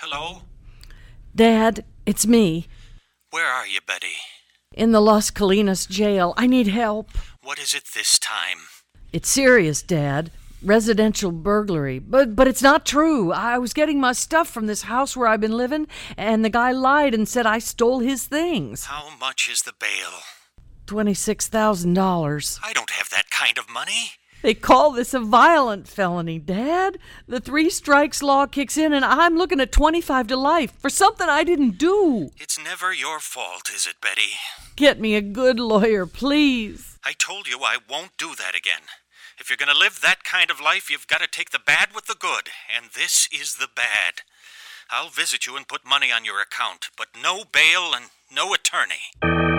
Hello? Dad, it's me. Where are you, Betty? In the Las Colinas jail. I need help. What is it this time? It's serious, Dad. Residential burglary. But it's not true. I was getting my stuff from this house where I've been living, and the guy lied and said I stole his things. How much is the bail? $26,000. I don't have that kind of money. They call this a violent felony, Dad. The 3 strikes law kicks in, and I'm looking at 25 to life for something I didn't do. It's never your fault, is it, Betty? Get me a good lawyer, please. I told you I won't do that again. If you're going to live that kind of life, you've got to take the bad with the good, and this is the bad. I'll visit you and put money on your account, but no bail and no attorney.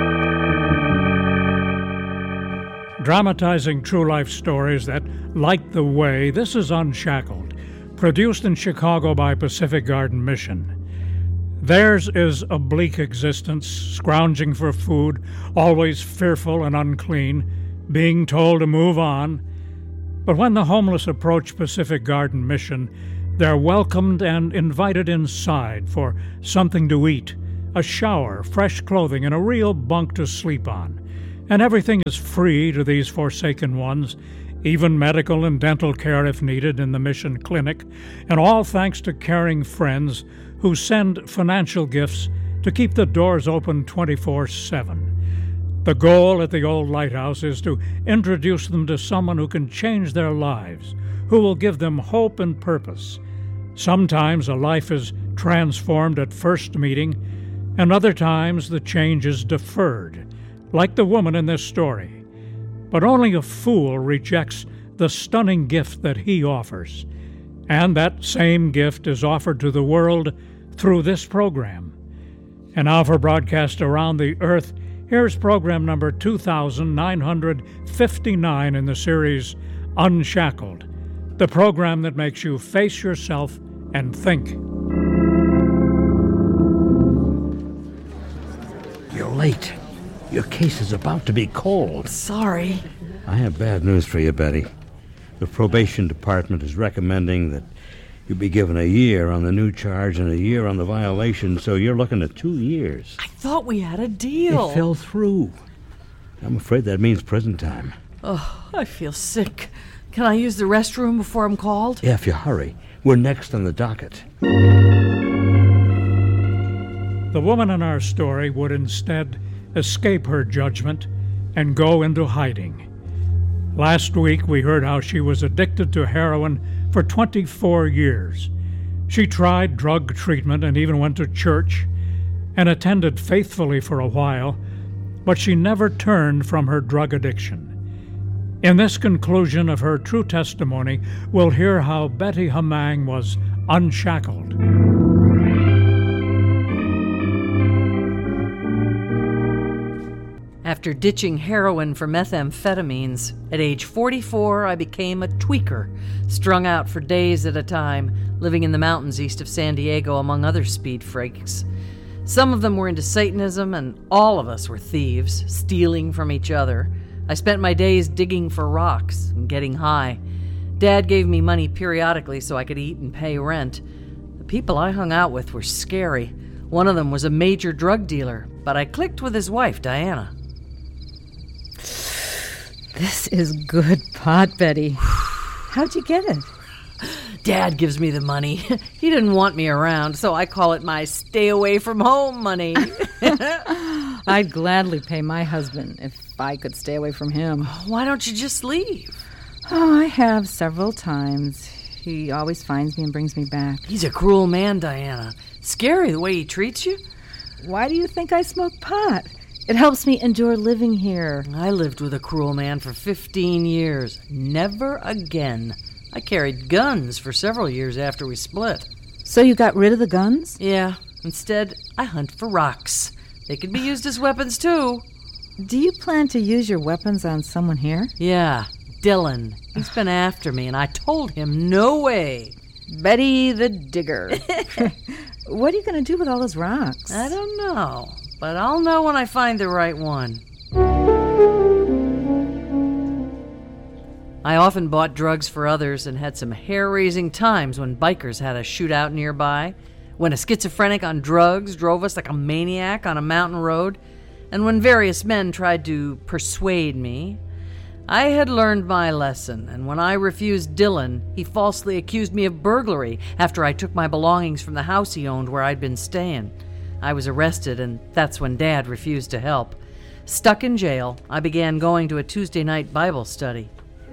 Dramatizing true-life stories that light the way, this is Unshackled, produced in Chicago by Pacific Garden Mission. Theirs is a bleak existence, scrounging for food, always fearful and unclean, being told to move on. But when the homeless approach Pacific Garden Mission, they're welcomed and invited inside for something to eat, a shower, fresh clothing, and a real bunk to sleep on. And everything is free to these forsaken ones, even medical and dental care if needed in the Mission Clinic, and all thanks to caring friends who send financial gifts to keep the doors open 24/7. The goal at the old lighthouse is to introduce them to someone who can change their lives, who will give them hope and purpose. Sometimes a life is transformed at first meeting, and other times the change is deferred, like the woman in this story. But only a fool rejects the stunning gift that he offers. And that same gift is offered to the world through this program. And now for broadcast around the earth, here's program number 2959 in the series Unshackled, the program that makes you face yourself and think. You're late. Your case is about to be called. Sorry. I have bad news for you, Betty. The probation department is recommending that you be given a year on the new charge and a year on the violation, so you're looking at 2 years. I thought we had a deal. It fell through. I'm afraid that means prison time. Oh, I feel sick. Can I use the restroom before I'm called? Yeah, if you hurry. We're next on the docket. The woman in our story would instead escape her judgment and go into hiding. Last week we heard how she was addicted to heroin for 24 years. She tried drug treatment and even went to church and attended faithfully for a while, but she never turned from her drug addiction. In this conclusion of her true testimony, we'll hear how Betty Hamang was unshackled. After ditching heroin for methamphetamines, at age 44, I became a tweaker, strung out for days at a time, living in the mountains east of San Diego among other speed freaks. Some of them were into Satanism, and all of us were thieves, stealing from each other. I spent my days digging for rocks and getting high. Dad gave me money periodically so I could eat and pay rent. The people I hung out with were scary. One of them was a major drug dealer, but I clicked with his wife, Diana. This is good pot, Betty. How'd you get it? Dad gives me the money. He didn't want me around, so I call it my stay away from home money. I'd gladly pay my husband if I could stay away from him. Why don't you just leave? Oh, I have several times. He always finds me and brings me back. He's a cruel man, Diana. Scary the way he treats you. Why do you think I smoke pot? It helps me endure living here. I lived with a cruel man for 15 years. Never again. I carried guns for several years after we split. So you got rid of the guns? Yeah. Instead, I hunt for rocks. They could be used as weapons, too. Do you plan to use your weapons on someone here? Yeah, Dylan. He's been after me, and I told him no way. Betty the Digger. What are you going to do with all those rocks? I don't know, but I'll know when I find the right one. I often bought drugs for others and had some hair-raising times when bikers had a shootout nearby. when a schizophrenic on drugs drove us like a maniac on a mountain road, and when various men tried to persuade me. I had learned my lesson, and when I refused Dylan, he falsely accused me of burglary after I took my belongings from the house he owned where I'd been staying. I was arrested, and that's when Dad refused to help. Stuck in jail, I began going to a Tuesday night Bible study.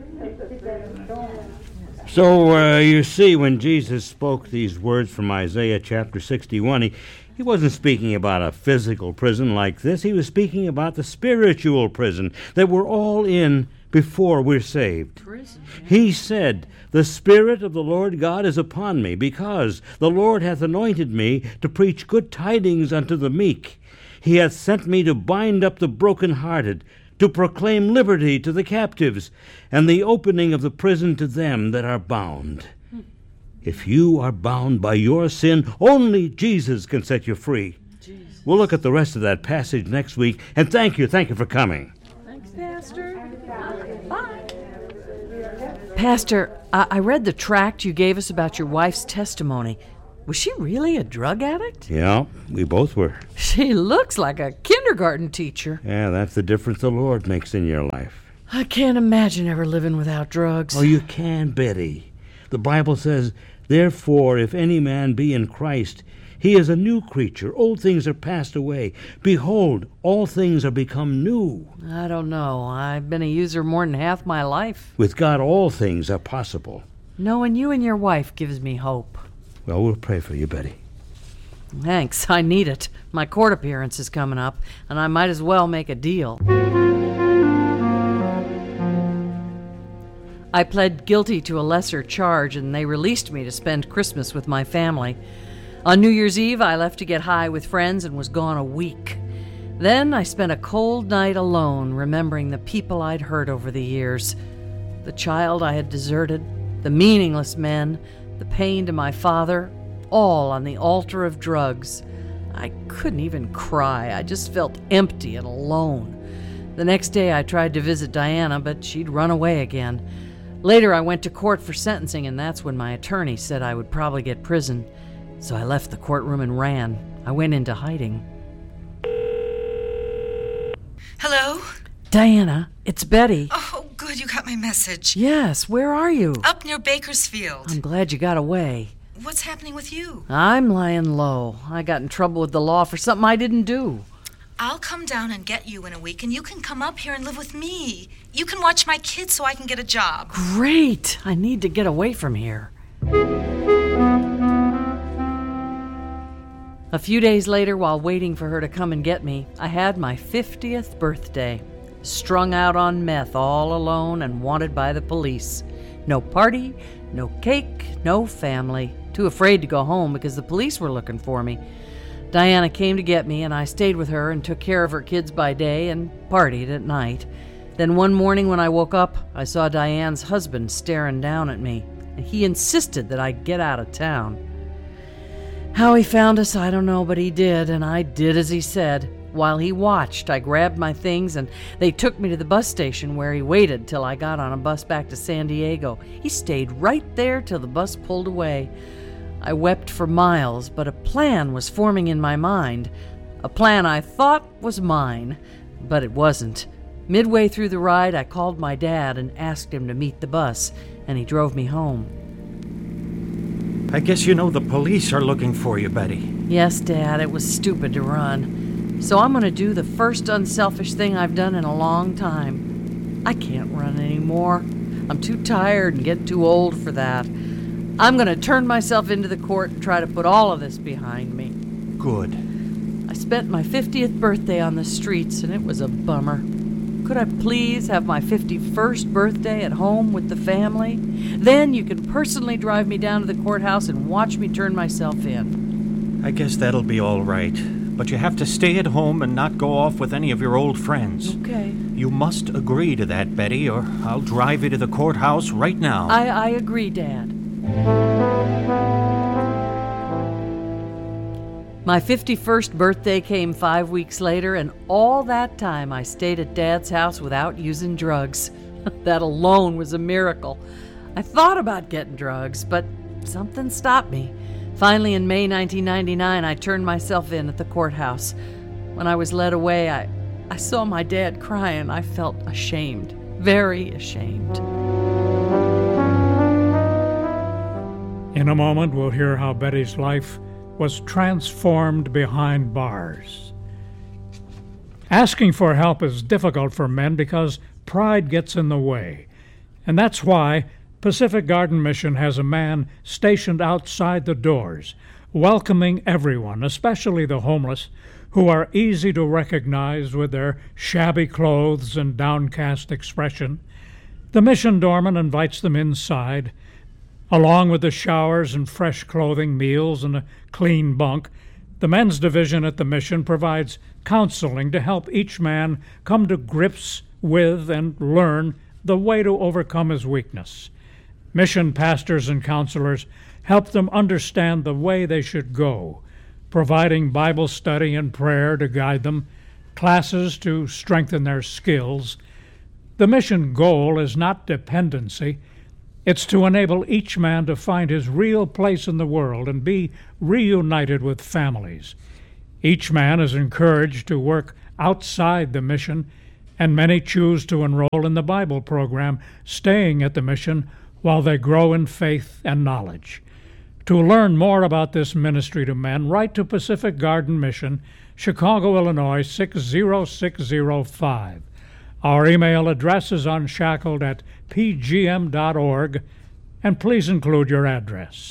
So, you see, when Jesus spoke these words from Isaiah chapter 61, he wasn't speaking about a physical prison like this. He was speaking about the spiritual prison that we're all in before we're saved. He said, "The Spirit of the Lord God is upon me, because the Lord hath anointed me to preach good tidings unto the meek. He hath sent me to bind up the brokenhearted, to proclaim liberty to the captives, and the opening of the prison to them that are bound." If you are bound by your sin, only Jesus can set you free. We'll look at the rest of that passage next week, and thank you for coming. Thanks, Pastor. Bye. Pastor, I read the tract you gave us about your wife's testimony. Was she really a drug addict? Yeah, we both were. She looks like a kindergarten teacher. Yeah, that's the difference the Lord makes in your life. I can't imagine ever living without drugs. Oh, you can, Betty. The Bible says, "Therefore, if any man be in Christ, he is a new creature. Old things are passed away. Behold, all things are become new." I don't know. I've been a user more than half my life. With God, all things are possible. Knowing you and your wife gives me hope. Well, we'll pray for you, Betty. Thanks. I need it. My court appearance is coming up, and I might as well make a deal. I pled guilty to a lesser charge, and they released me to spend Christmas with my family. On New Year's Eve, I left to get high with friends and was gone a week. Then I spent a cold night alone, remembering the people I'd hurt over the years. The child I had deserted, the meaningless men, the pain to my father, all on the altar of drugs. I couldn't even cry. I just felt empty and alone. The next day I tried to visit Diana, but she'd run away again. Later I went to court for sentencing, and that's when my attorney said I would probably get prison. So I left the courtroom and ran. I went into hiding. Hello? Diana, it's Betty. Oh, good, you got my message. Yes, where are you? Up near Bakersfield. I'm glad you got away. What's happening with you? I'm lying low. I got in trouble with the law for something I didn't do. I'll come down and get you in a week, and you can come up here and live with me. You can watch my kids so I can get a job. Great! I need to get away from here. A few days later, while waiting for her to come and get me, I had my 50th birthday. Strung out on meth, all alone and wanted by the police. No party, no cake, no family. Too afraid to go home because the police were looking for me. Diana came to get me, and I stayed with her and took care of her kids by day and partied at night. Then one morning when I woke up, I saw Diane's husband staring down at me, and he insisted that I get out of town. How he found us, I don't know, but he did, and I did as he said. While he watched, I grabbed my things, and they took me to the bus station where he waited till I got on a bus back to San Diego. He stayed right there till the bus pulled away. I wept for miles, but a plan was forming in my mind. A plan I thought was mine, but it wasn't. Midway through the ride, I called my dad and asked him to meet the bus, and he drove me home. I guess you know the police are looking for you, Betty. Yes, Dad, it was stupid to run. So I'm going to do the first unselfish thing I've done in a long time. I can't run anymore. I'm too tired and getting too old for that. I'm going to turn myself into the court and try to put all of this behind me. Good. I spent my 50th birthday on the streets, and it was a bummer. Could I please have my 51st birthday at home with the family? Then you can personally drive me down to the courthouse and watch me turn myself in. I guess that'll be all right. But you have to stay at home and not go off with any of your old friends. Okay. You must agree to that, Betty, or I'll drive you to the courthouse right now. I agree, Dad. My 51st birthday came 5 weeks later, and all that time I stayed at Dad's house without using drugs. That alone was a miracle. I thought about getting drugs, but something stopped me. Finally, in May 1999, I turned myself in at the courthouse. When I was led away, I saw my dad cry, and I felt ashamed, very ashamed. In a moment, we'll hear how Betty's life was transformed behind bars. Asking for help is difficult for men because pride gets in the way. And that's why Pacific Garden Mission has a man stationed outside the doors, welcoming everyone, especially the homeless, who are easy to recognize with their shabby clothes and downcast expression. The mission doorman invites them inside. Along with the showers and fresh clothing, meals, and a clean bunk, the men's division at the mission provides counseling to help each man come to grips with and learn the way to overcome his weakness. Mission pastors and counselors help them understand the way they should go, providing Bible study and prayer to guide them, classes to strengthen their skills. The mission goal is not dependency. It's to enable each man to find his real place in the world and be reunited with families. Each man is encouraged to work outside the mission, and many choose to enroll in the Bible program, staying at the mission while they grow in faith and knowledge. To learn more about this ministry to men, write to Pacific Garden Mission, Chicago, Illinois 60605. Our email address is unshackled@pgm.org, and please include your address.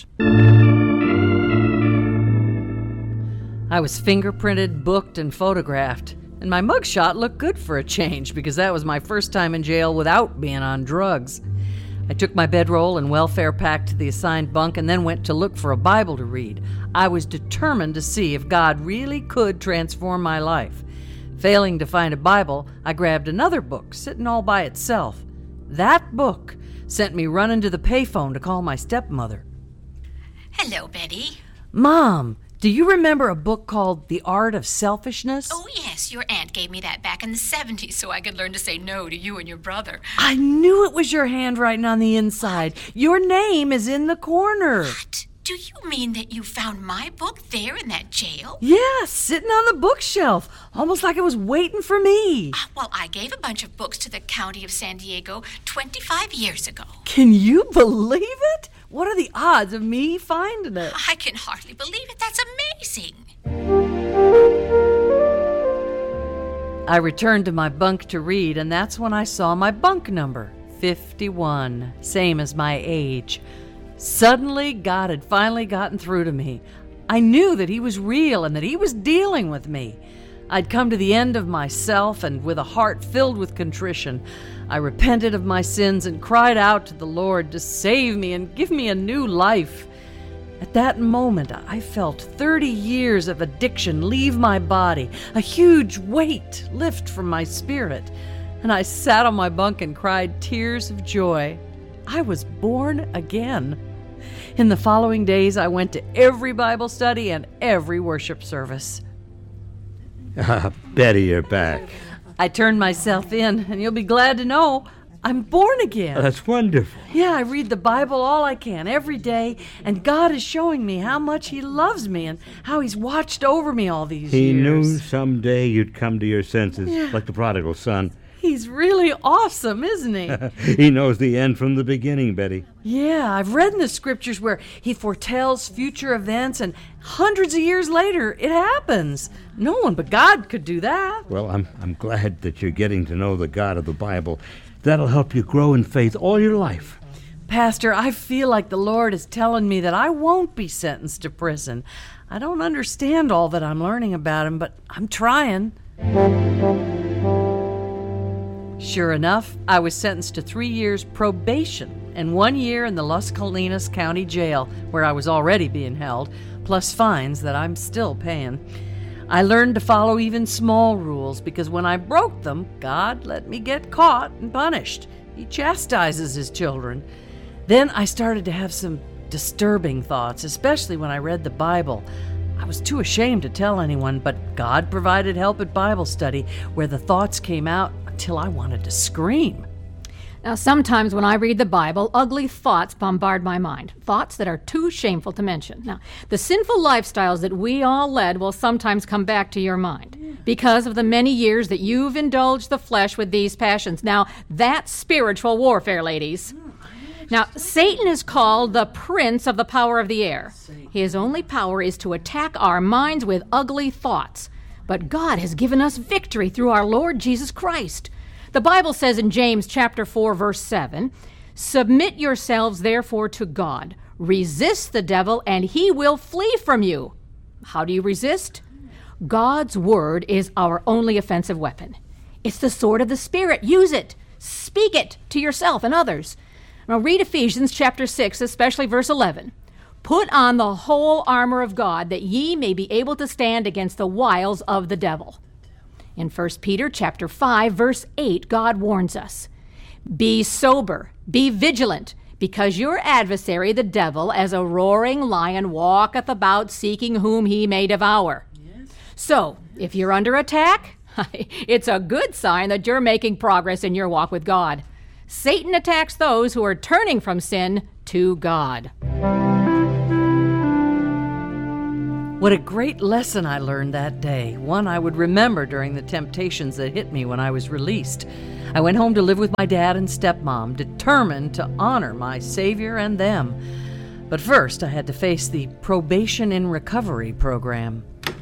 I was fingerprinted, booked, and photographed, and my mugshot looked good for a change because that was my first time in jail without being on drugs. I took my bedroll and welfare pack to the assigned bunk and then went to look for a Bible to read. I was determined to see if God really could transform my life. Failing to find a Bible, I grabbed another book, sitting all by itself. That book sent me running to the payphone to call my stepmother. Hello, Betty. Mom, do you remember a book called The Art of Selfishness? Oh, yes, your aunt gave me that back in the 70s so I could learn to say no to you and your brother. I knew it was your handwriting on the inside. Your name is in the corner. What? Do you mean that you found my book there in that jail? Yeah, sitting on the bookshelf, almost like it was waiting for me. Well, I gave a bunch of books to the county of San Diego 25 years ago. Can you believe it? What are the odds of me finding it? I can hardly believe it. That's amazing. I returned to my bunk to read, and that's when I saw my bunk number, 51, same as my age. Suddenly, God had finally gotten through to me. I knew that He was real and that He was dealing with me. I'd come to the end of myself, and with a heart filled with contrition, I repented of my sins and cried out to the Lord to save me and give me a new life. At that moment, I felt 30 years of addiction leave my body, a huge weight lift from my spirit, and I sat on my bunk and cried tears of joy. I was born again. In the following days, I went to every Bible study and every worship service. Betty, you're back. I turned myself in, and you'll be glad to know I'm born again. That's wonderful. Yeah, I read the Bible all I can every day, and God is showing me how much He loves me and how He's watched over me all these years. He knew someday you'd come to your senses, like the prodigal son. He's really awesome, isn't he? He knows the end from the beginning, Betty. Yeah, I've read in the scriptures where He foretells future events, and hundreds of years later, it happens. No one but God could do that. Well, I'm glad that you're getting to know the God of the Bible. That'll help you grow in faith all your life. Pastor, I feel like the Lord is telling me that I won't be sentenced to prison. I don't understand all that I'm learning about Him, but I'm trying. Sure enough, I was sentenced to 3 years probation and 1 year in the Las Colinas County Jail, where I was already being held, plus fines that I'm still paying. I learned to follow even small rules because when I broke them, God let me get caught and punished. He chastises His children. Then I started to have some disturbing thoughts, especially when I read the Bible. I was too ashamed to tell anyone, but God provided help at Bible study where the thoughts came out until I wanted to scream. Now, sometimes when I read the Bible, ugly thoughts bombard my mind, thoughts that are too shameful to mention. Now, the sinful lifestyles that we all led will sometimes come back to your mind because of the many years that you've indulged the flesh with these passions. Now, that's spiritual warfare, ladies. Now, Satan is called the prince of the power of the air. His only power is to attack our minds with ugly thoughts. But God has given us victory through our Lord Jesus Christ. The Bible says in James chapter 4, verse 7, "Submit yourselves therefore to God. Resist the devil, and he will flee from you." How do you resist? God's word is our only offensive weapon. It's the sword of the Spirit. Use it. Speak it to yourself and others. Now read Ephesians chapter 6, especially verse 11. "Put on the whole armor of God, that ye may be able to stand against the wiles of the devil." In 1 Peter chapter 5, verse 8, God warns us, "Be sober, be vigilant, because your adversary, the devil, as a roaring lion, walketh about seeking whom he may devour." Yes. So, if you're under attack, it's a good sign that you're making progress in your walk with God. Satan attacks those who are turning from sin to God. What a great lesson I learned that day, one I would remember during the temptations that hit me when I was released. I went home to live with my dad and stepmom, determined to honor my Savior and them. But first, I had to face the Probation in Recovery program.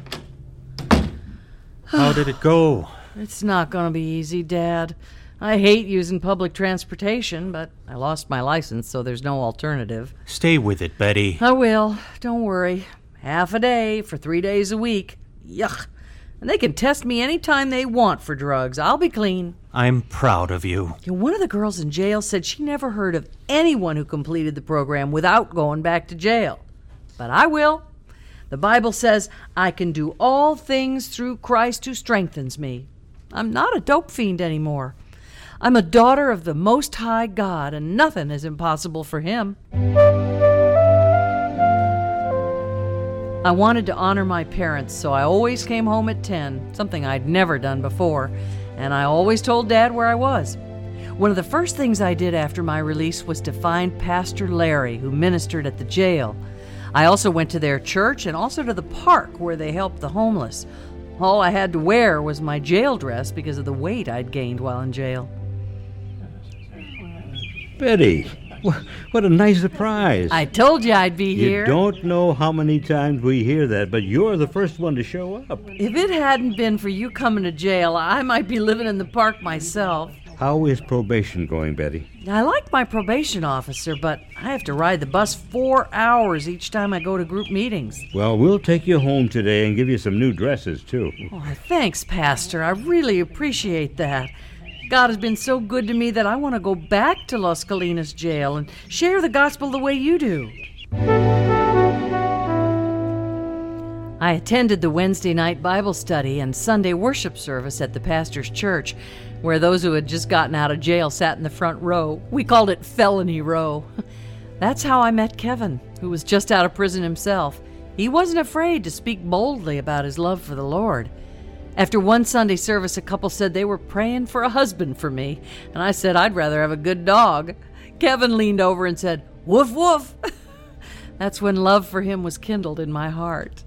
How did it go? It's not going to be easy, Dad. I hate using public transportation, but I lost my license, so there's no alternative. Stay with it, Betty. I will. Don't worry. Half a day for 3 days a week. Yuck. And they can test me anytime they want for drugs. I'll be clean. I'm proud of you. One of the girls in jail said she never heard of anyone who completed the program without going back to jail. But I will. The Bible says, "I can do all things through Christ who strengthens me." I'm not a dope fiend anymore. I'm a daughter of the Most High God, and nothing is impossible for Him. I wanted to honor my parents, so I always came home at 10, something I'd never done before, and I always told Dad where I was. One of the first things I did after my release was to find Pastor Larry, who ministered at the jail. I also went to their church and also to the park where they helped the homeless. All I had to wear was my jail dress because of the weight I'd gained while in jail. Betty, what a nice surprise. I told you I'd be here. You don't know how many times we hear that, but you're the first one to show up. If it hadn't been for you coming to jail, I might be living in the park myself. How is probation going, Betty? I like my probation officer, but I have to ride the bus 4 hours each time I go to group meetings. Well, we'll take you home today and give you some new dresses, too. Oh, thanks, Pastor. I really appreciate that. God has been so good to me that I want to go back to Las Colinas jail and share the gospel the way you do. I attended the Wednesday night Bible study and Sunday worship service at the pastor's church, where those who had just gotten out of jail sat in the front row. We called it Felony Row. That's how I met Kevin, who was just out of prison himself. He wasn't afraid to speak boldly about his love for the Lord. After one Sunday service, a couple said they were praying for a husband for me, and I said I'd rather have a good dog. Kevin leaned over and said, "Woof, woof." That's when love for him was kindled in my heart.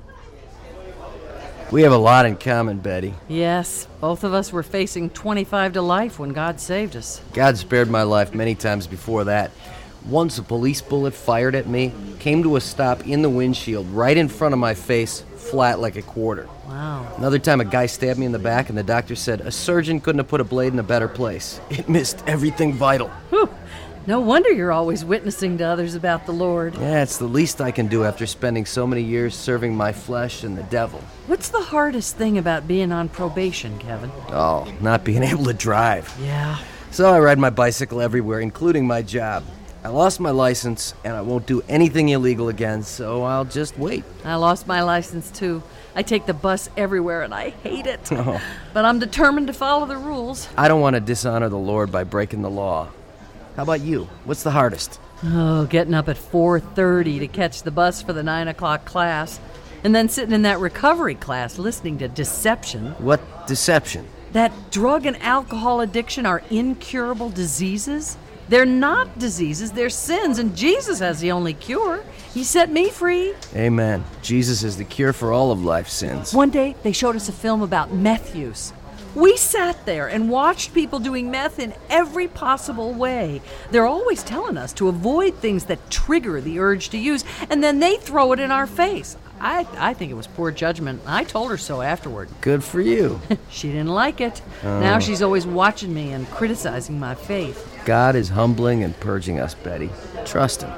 We have a lot in common, Betty. Yes, both of us were facing 25 to life when God saved us. God spared my life many times before that. Once a police bullet fired at me came to a stop in the windshield right in front of my face, flat like a quarter. Wow. Another time a guy stabbed me in the back and the doctor said a surgeon couldn't have put a blade in a better place. It missed everything vital. Whew. No wonder you're always witnessing to others about the Lord. Yeah, it's the least I can do after spending so many years serving my flesh and the devil. What's the hardest thing about being on probation, Kevin? Oh, not being able to drive. Yeah. So I ride my bicycle everywhere, including my job. I lost my license, and I won't do anything illegal again, so I'll just wait. I lost my license, too. I take the bus everywhere, and I hate it. Oh. But I'm determined to follow the rules. I don't want to dishonor the Lord by breaking the law. How about you? What's the hardest? Oh, getting up at 4:30 to catch the bus for the 9 o'clock class, and then sitting in that recovery class listening to deception. What deception? That drug and alcohol addiction are incurable diseases? They're not diseases, they're sins, and Jesus has the only cure. He set me free. Amen. Jesus is the cure for all of life's sins. One day, they showed us a film about meth use. We sat there and watched people doing meth in every possible way. They're always telling us to avoid things that trigger the urge to use, and then they throw it in our face. I think it was poor judgment. I told her so afterward. Good for you. She didn't like it. Now she's always watching me and criticizing my faith. God is humbling and purging us, Betty. Trust Him.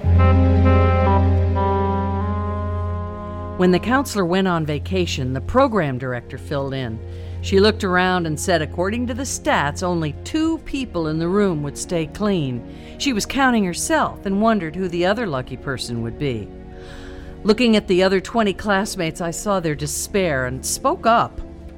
When the counselor went on vacation, the program director filled in. She looked around and said, according to the stats, only 2 people in the room would stay clean. She was counting herself and wondered who the other lucky person would be. Looking at the other 20 classmates, I saw their despair and spoke up.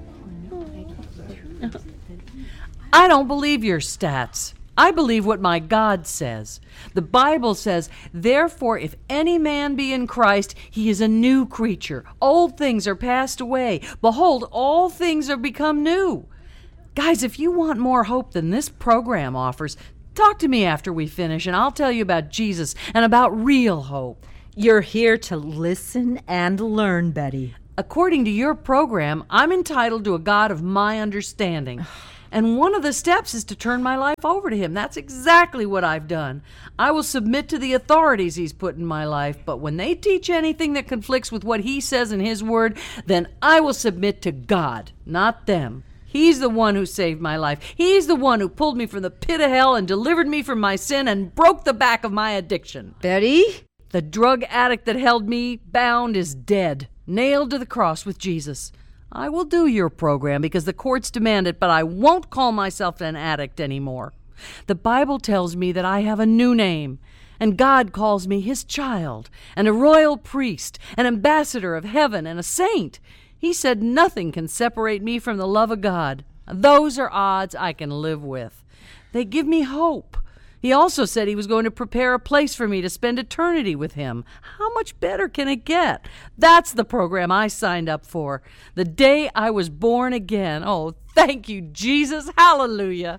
I don't believe your stats. I believe what my God says. The Bible says, therefore, if any man be in Christ, he is a new creature. Old things are passed away. Behold, all things are become new. Guys, if you want more hope than this program offers, talk to me after we finish, and I'll tell you about Jesus and about real hope. You're here to listen and learn, Betty. According to your program, I'm entitled to a God of my understanding. And one of the steps is to turn my life over to Him. That's exactly what I've done. I will submit to the authorities He's put in my life, but when they teach anything that conflicts with what He says in His Word, then I will submit to God, not them. He's the one who saved my life. He's the one who pulled me from the pit of hell and delivered me from my sin and broke the back of my addiction. Betty? The drug addict that held me bound is dead, nailed to the cross with Jesus. I will do your program because the courts demand it, but I won't call myself an addict anymore. The Bible tells me that I have a new name, and God calls me His child, and a royal priest, an ambassador of heaven, and a saint. He said nothing can separate me from the love of God. Those are odds I can live with. They give me hope. He also said He was going to prepare a place for me to spend eternity with Him. How much better can it get? That's the program I signed up for. The day I was born again. Oh, thank you, Jesus. Hallelujah.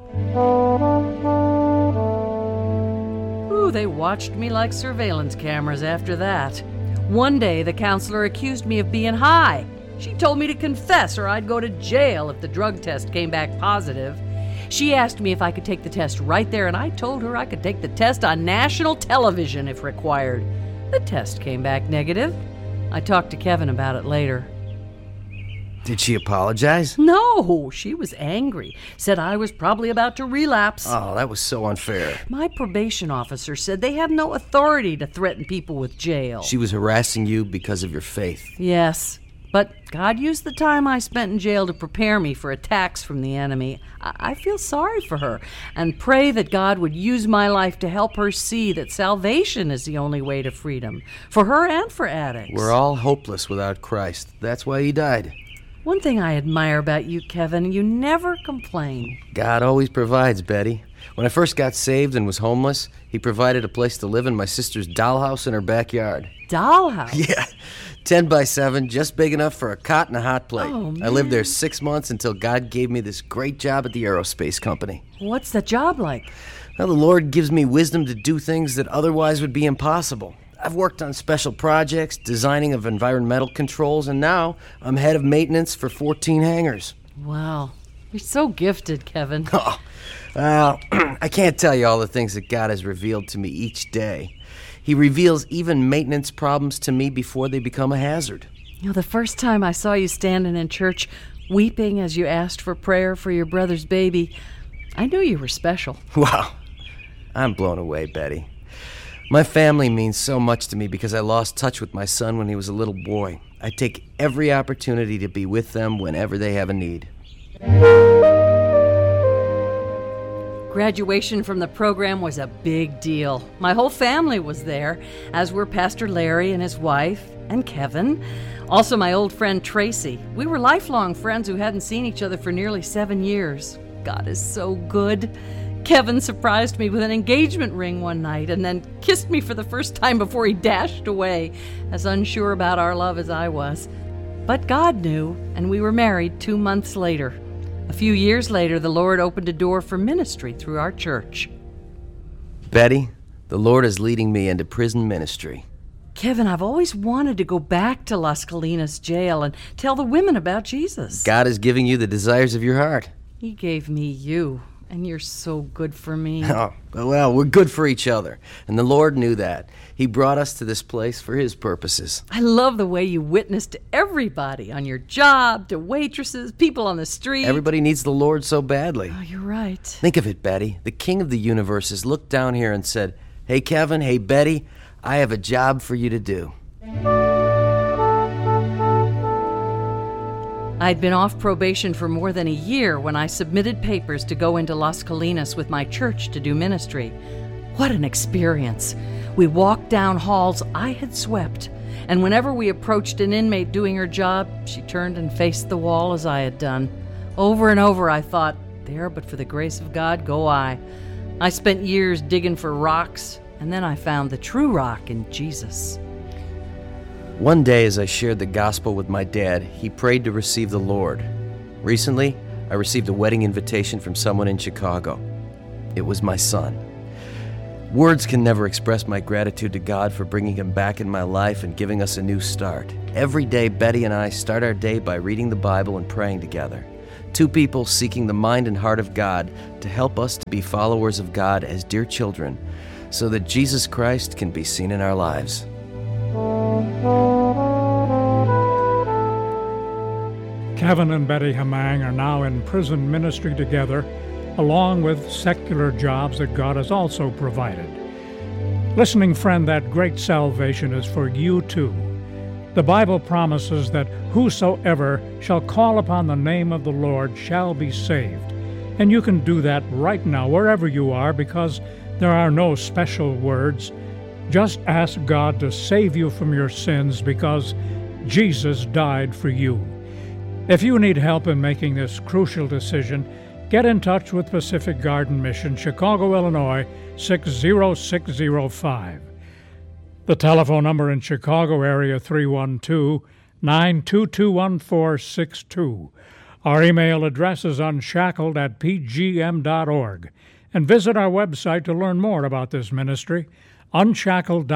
Ooh, they watched me like surveillance cameras after that. One day, the counselor accused me of being high. She told me to confess or I'd go to jail if the drug test came back positive. She asked me if I could take the test right there, and I told her I could take the test on national television if required. The test came back negative. I talked to Kevin about it later. Did she apologize? No, she was angry. Said I was probably about to relapse. Oh, that was so unfair. My probation officer said they have no authority to threaten people with jail. She was harassing you because of your faith. Yes. But God used the time I spent in jail to prepare me for attacks from the enemy. I feel sorry for her and pray that God would use my life to help her see that salvation is the only way to freedom, for her and for addicts. We're all hopeless without Christ. That's why He died. One thing I admire about you, Kevin, you never complain. God always provides, Betty. When I first got saved and was homeless, He provided a place to live in my sister's dollhouse in her backyard. Dollhouse? Yeah. 10 by 7, just big enough for a cot and a hot plate. Oh, man. I lived there 6 months until God gave me this great job at the aerospace company. What's the job like? Well, the Lord gives me wisdom to do things that otherwise would be impossible. I've worked on special projects, designing of environmental controls, and now I'm head of maintenance for 14 hangars. Wow. You're so gifted, Kevin. Oh, well, I can't tell you all the things that God has revealed to me each day. He reveals even maintenance problems to me before they become a hazard. You know, the first time I saw you standing in church, weeping as you asked for prayer for your brother's baby, I knew you were special. Wow. I'm blown away, Betty. My family means so much to me because I lost touch with my son when he was a little boy. I take every opportunity to be with them whenever they have a need. Graduation from the program was a big deal. My whole family was there, as were Pastor Larry and his wife, and Kevin. Also my old friend Tracy. We were lifelong friends who hadn't seen each other for nearly 7 years. God is so good. Kevin surprised me with an engagement ring one night and then kissed me for the first time before he dashed away, as unsure about our love as I was. But God knew, and we were married 2 months later. A few years later, the Lord opened a door for ministry through our church. Betty, the Lord is leading me into prison ministry. Kevin, I've always wanted to go back to Las Colinas jail and tell the women about Jesus. God is giving you the desires of your heart. He gave me you, and you're so good for me. Oh, well, we're good for each other, and the Lord knew that. He brought us to this place for His purposes. I love the way you witness to everybody, on your job, to waitresses, people on the street. Everybody needs the Lord so badly. Oh, you're right. Think of it, Betty. The King of the universe has looked down here and said, "Hey, Kevin, hey, Betty, I have a job for you to do." I'd been off probation for more than a year when I submitted papers to go into Las Colinas with my church to do ministry. What an experience. We walked down halls I had swept, and whenever we approached an inmate doing her job, she turned and faced the wall as I had done. Over and over I thought, there but for the grace of God go I. I spent years digging for rocks, and then I found the true rock in Jesus. One day, as I shared the gospel with my dad, he prayed to receive the Lord. Recently, I received a wedding invitation from someone in Chicago. It was my son. Words can never express my gratitude to God for bringing him back in my life and giving us a new start. Every day, Betty and I start our day by reading the Bible and praying together. Two people seeking the mind and heart of God to help us to be followers of God as dear children, so that Jesus Christ can be seen in our lives. Kevin and Betty Hamang are now in prison ministry together, along with secular jobs that God has also provided. Listening friend, that great salvation is for you too. The Bible promises that whosoever shall call upon the name of the Lord shall be saved. And you can do that right now, wherever you are, because there are no special words. Just ask God to save you from your sins because Jesus died for you. If you need help in making this crucial decision, get in touch with Pacific Garden Mission, Chicago, Illinois, 60605. The telephone number in Chicago area 312-922-1462. Our email address is unshackled@pgm.org. And visit our website to learn more about this ministry, unshackled.org.